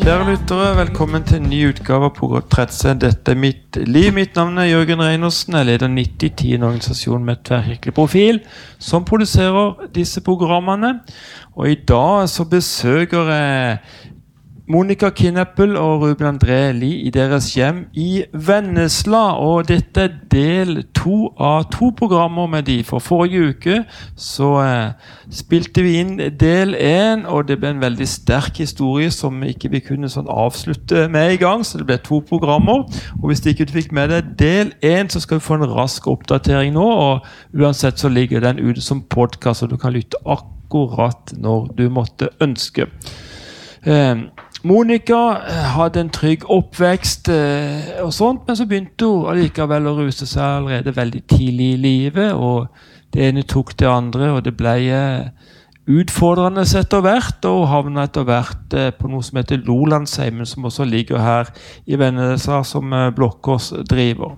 Kjære lyttere, velkommen til en ny utgave av Portrettscenen. Dette mitt liv. Mitt navn Jørgen Reinersen. Jeg leder 9010, en organisasjon med tverrkirkelig profil, som produserer disse programmene. Og i dag så besøker jeg Monica Kineppel og Ruben André Lie i deres hjem i Vennesla. Og dette del 2 av 2 programmer med de. For forrige uke så spilte vi inn del 1, og det ble en veldig sterk historie som ikke vi kunne sånn avslutte med i gang, så det ble 2 programmer. Og hvis ikke du fikk med deg del 1, så skal vi få en rask oppdatering nå, og uansett så ligger den ute som podcast, og du kan lytte akkurat når du måtte ønske. Monica hadde en trygg oppvekst og sånt, men så begynte hun allikevel å ruse seg allerede veldig tidlig i livet, og det ene tok det andre, og det ble utfordrende etter hvert, og havnet etter hvert på noe som heter Lolandsheimen, som også ligger her i Vennesla, som Blokkås driver.